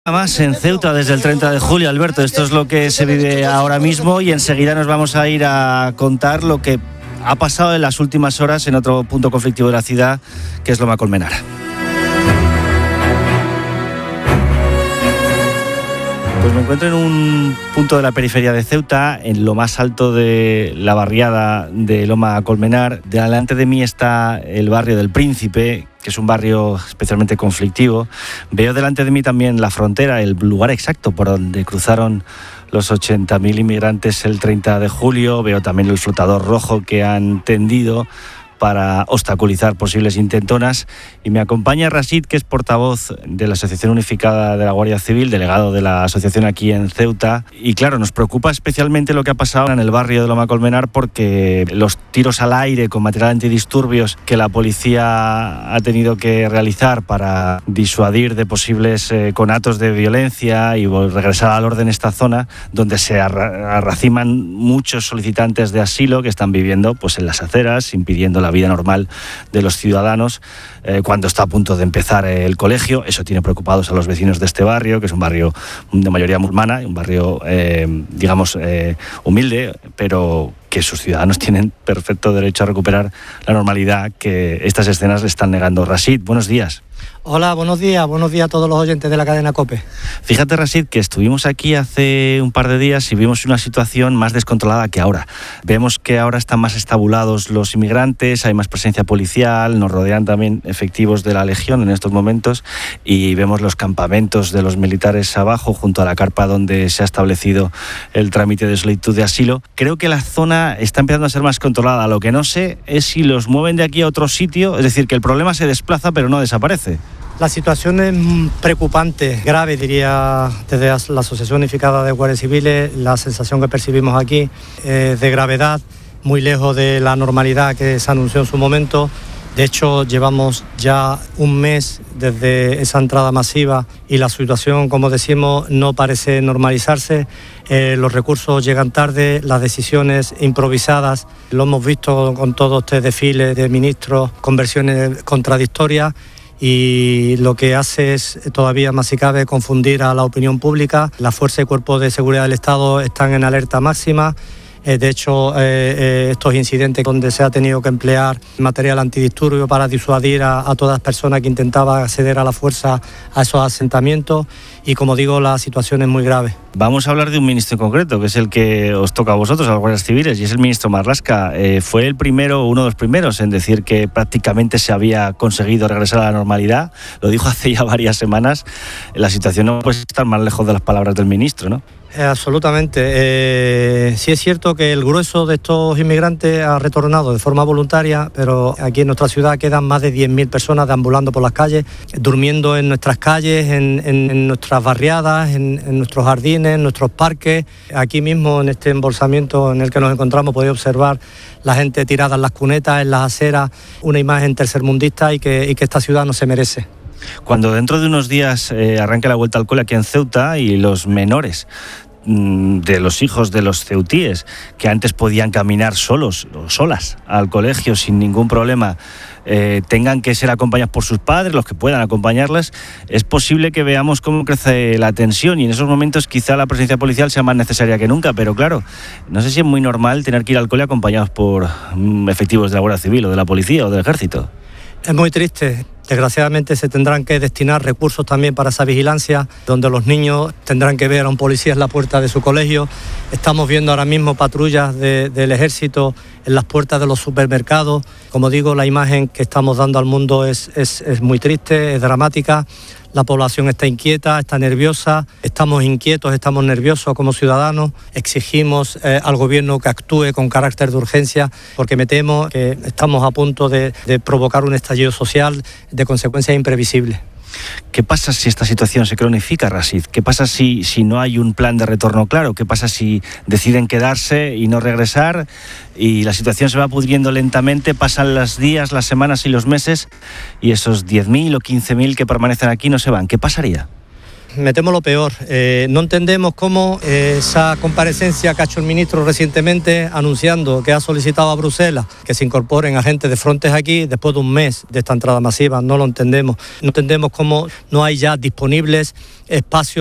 Más en Ceuta desde el 30 de julio, Alberto, esto es lo que se vive ahora mismo y enseguida nos vamos a ir a contar lo que ha pasado en las últimas horas en otro punto conflictivo de la ciudad, que es Loma Colmenar. Pues me encuentro en un punto de la periferia de Ceuta, en lo más alto de la barriada de Loma Colmenar. Delante de mí está el barrio del Príncipe, que es un barrio especialmente conflictivo. Veo delante de mí también la frontera, el lugar exacto por donde cruzaron los 80.000 inmigrantes el 30 de julio. Veo también el flotador rojo que han tendido para obstaculizar posibles intentonas. Y me acompaña Rashid, que es portavoz de la Asociación Unificada de la Guardia Civil, delegado de la asociación aquí en Ceuta. Y claro, nos preocupa especialmente lo que ha pasado en el barrio de Loma Colmenar, porque los tiros al aire con material antidisturbios que la policía ha tenido que realizar para disuadir de posibles conatos de violencia y regresar al orden esta zona, donde se arraciman muchos solicitantes de asilo que están viviendo pues en las aceras, impidiendo la vida normal de los ciudadanos cuando está a punto de empezar el colegio. Eso tiene preocupados a los vecinos de este barrio, que es un barrio de mayoría musulmana, un barrio humilde, pero que sus ciudadanos tienen perfecto derecho a recuperar la normalidad que estas escenas le están negando. Rashid, buenos días. Hola, buenos días a todos los oyentes de la cadena COPE. Fíjate, Rashid, que estuvimos aquí hace un par de días y vimos una situación más descontrolada que ahora. Vemos que ahora están más estabulados los inmigrantes, hay más presencia policial, nos rodean también efectivos de la Legión en estos momentos y vemos los campamentos de los militares abajo junto a la carpa donde se ha establecido el trámite de solicitud de asilo. Creo que la zona está empezando a ser más controlada. Lo que no sé es si los mueven de aquí a otro sitio, es decir, que el problema se desplaza pero no desaparece. La situación es preocupante, grave, diría, desde la Asociación Unificada de Guardias Civiles. La sensación que percibimos aquí es de gravedad, muy lejos de la normalidad que se anunció en su momento. De hecho, llevamos ya un mes desde esa entrada masiva y la situación, como decimos, no parece normalizarse. Los recursos llegan tarde, las decisiones improvisadas. Lo hemos visto con todo este desfile de ministros con versiones contradictorias. Y lo que hace es todavía más si cabe confundir a la opinión pública. La Fuerza y Cuerpo de Seguridad del Estado están en alerta máxima. De hecho, estos incidentes donde se ha tenido que emplear material antidisturbio para disuadir a todas las personas que intentaban acceder a la fuerza a esos asentamientos. Y como digo, la situación es muy grave. Vamos a hablar de un ministro en concreto, que es el que os toca a vosotros, a los guardias civiles, y es el ministro Marlaska. Fue uno de los primeros en decir que prácticamente se había conseguido regresar a la normalidad. Lo dijo hace ya varias semanas. La situación no puede estar más lejos de las palabras del ministro, ¿no? Absolutamente. Sí es cierto que el grueso de estos inmigrantes ha retornado de forma voluntaria, pero aquí en nuestra ciudad quedan más de 10.000 personas deambulando por las calles, durmiendo en nuestras calles, en nuestras barriadas, en nuestros jardines, en nuestros parques. Aquí mismo, en este embolsamiento en el que nos encontramos, podéis observar la gente tirada en las cunetas, en las aceras, una imagen tercermundista y que esta ciudad no se merece. Cuando dentro de unos días arranque la vuelta al cole aquí en Ceuta y los menores de los hijos de los ceutíes que antes podían caminar solos o solas al colegio sin ningún problema, tengan que ser acompañados por sus padres, los que puedan acompañarlas, es posible que veamos cómo crece la tensión y en esos momentos quizá la presencia policial sea más necesaria que nunca, pero claro, no sé si es muy normal tener que ir al cole acompañados por efectivos de la Guardia Civil o de la policía o del Ejército. Es muy triste. Desgraciadamente se tendrán que destinar recursos también para esa vigilancia, donde los niños tendrán que ver a un policía en la puerta de su colegio. Estamos viendo ahora mismo patrullas del Ejército en las puertas de los supermercados. Como digo, la imagen que estamos dando al mundo es muy triste, es dramática. La población está inquieta, está nerviosa, estamos inquietos, estamos nerviosos como ciudadanos. Exigimos al gobierno que actúe con carácter de urgencia, porque me temo que estamos a punto de provocar un estallido social de consecuencias imprevisibles. ¿Qué pasa si esta situación se cronifica, Rashid? ¿Qué pasa si no hay un plan de retorno claro? ¿Qué pasa si deciden quedarse y no regresar y la situación se va pudriendo lentamente, pasan los días, las semanas y los meses y esos 10.000 o 15.000 que permanecen aquí no se van? ¿Qué pasaría? Me temo lo peor. No entendemos cómo esa comparecencia que ha hecho el ministro recientemente anunciando que ha solicitado a Bruselas que se incorporen agentes de Frontex aquí después de un mes de esta entrada masiva. No lo entendemos. No entendemos cómo no hay ya disponibles espacios